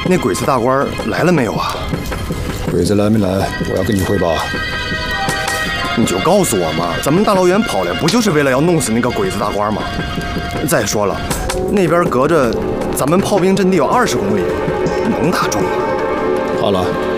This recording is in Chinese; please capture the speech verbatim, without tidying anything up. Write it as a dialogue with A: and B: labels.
A: 那鬼子大官来了没有啊？
B: 鬼子来没来？我要跟你汇报。
A: 你就告诉我嘛，咱们大老远跑来，不就是为了要弄死那个鬼子大官吗？再说了，那边隔着咱们炮兵阵地有二十公里，能打中吗？
B: 好了。